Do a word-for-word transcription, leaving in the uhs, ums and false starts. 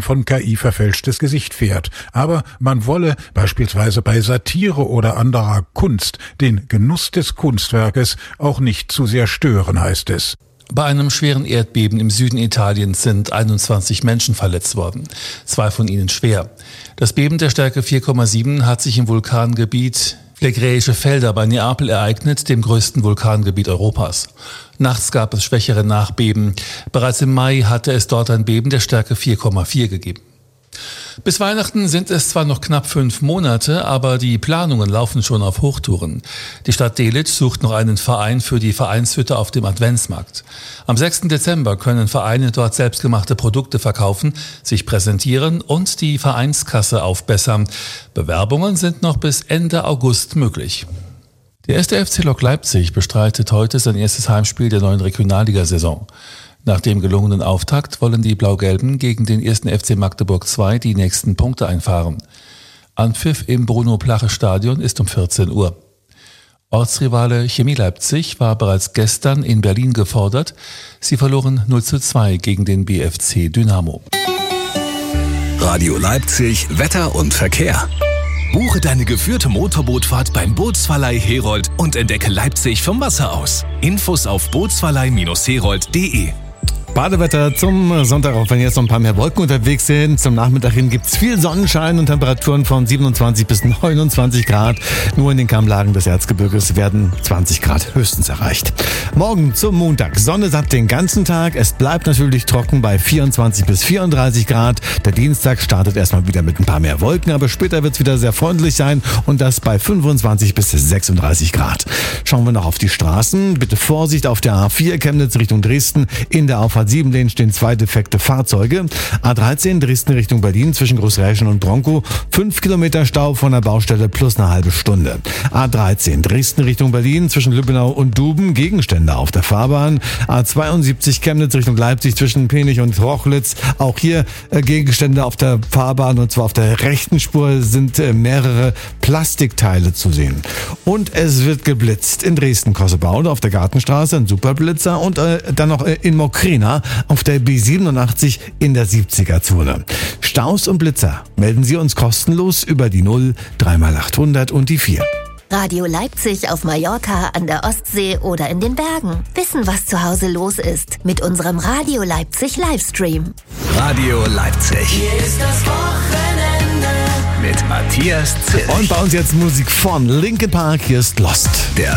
von K I verfälschtes Gesicht fährt. Aber man wolle beispielsweise bei Satire oder anderer Kunst den Genuss des Kunstwerkes auch nicht zu sehr stören, heißt es. Bei einem schweren Erdbeben im Süden Italiens sind einundzwanzig Menschen verletzt worden, zwei von ihnen schwer. Das Beben der Stärke vier Komma sieben hat sich im Vulkangebiet Flegreische Felder bei Neapel ereignet, dem größten Vulkangebiet Europas. Nachts gab es schwächere Nachbeben. Bereits im Mai hatte es dort ein Beben der Stärke vier Komma vier gegeben. Bis Weihnachten sind es zwar noch knapp fünf Monate, aber die Planungen laufen schon auf Hochtouren. Die Stadt Delitzsch sucht noch einen Verein für die Vereinshütte auf dem Adventsmarkt. Am sechsten Dezember können Vereine dort selbstgemachte Produkte verkaufen, sich präsentieren und die Vereinskasse aufbessern. Bewerbungen sind noch bis Ende August möglich. Der erste F C Lok Leipzig bestreitet heute sein erstes Heimspiel der neuen Regionalligasaison. Nach dem gelungenen Auftakt wollen die Blau-Gelben gegen den ersten F C Magdeburg zwei die nächsten Punkte einfahren. Anpfiff im Bruno-Plache-Stadion ist um vierzehn Uhr. Ortsrivale Chemie Leipzig war bereits gestern in Berlin gefordert. Sie verloren null zu zwei gegen den B F C Dynamo. Radio Leipzig, Wetter und Verkehr. Buche deine geführte Motorbootfahrt beim Bootsverleih Herold und entdecke Leipzig vom Wasser aus. Infos auf bootsverleih Herold punkt de. Badewetter zum Sonntag, auch wenn jetzt noch ein paar mehr Wolken unterwegs sind. Zum Nachmittag hin gibt es viel Sonnenschein und Temperaturen von siebenundzwanzig bis neunundzwanzig Grad. Nur in den Kammlagen des Erzgebirges werden zwanzig Grad höchstens erreicht. Morgen zum Montag. Sonne satt den ganzen Tag. Es bleibt natürlich trocken bei vierundzwanzig bis vierunddreißig Grad. Der Dienstag startet erstmal wieder mit ein paar mehr Wolken, aber später wird es wieder sehr freundlich sein und das bei fünfundzwanzig bis sechsunddreißig Grad. Schauen wir noch auf die Straßen. Bitte Vorsicht auf der A vier Chemnitz Richtung Dresden. In der Auffahrt sieben Lehnen stehen zwei defekte Fahrzeuge. A dreizehn Dresden Richtung Berlin zwischen Großräschen und Bronkow. Fünf Kilometer Stau von der Baustelle plus eine halbe Stunde. A dreizehn Dresden Richtung Berlin zwischen Lübbenau und Duben. Gegenstände auf der Fahrbahn. A zweiundsiebzig Chemnitz Richtung Leipzig zwischen Penich und Rochlitz. Auch hier äh, Gegenstände auf der Fahrbahn und zwar auf der rechten Spur sind äh, mehrere Plastikteile zu sehen. Und es wird geblitzt in Dresden-Kossebaude auf der Gartenstraße, ein Superblitzer und äh, dann noch äh, in Mokrina auf der B siebenundachtzig in der siebziger-Zone. Staus und Blitzer melden Sie uns kostenlos über die null drei mal achthundert und die vier. Radio Leipzig auf Mallorca, an der Ostsee oder in den Bergen. Wissen, was zu Hause los ist. Mit unserem Radio Leipzig Livestream. Radio Leipzig. Hier ist das Wochenende mit Matthias Zilch. Und bei uns jetzt Musik von Linkin Park. Hier ist Lost. Der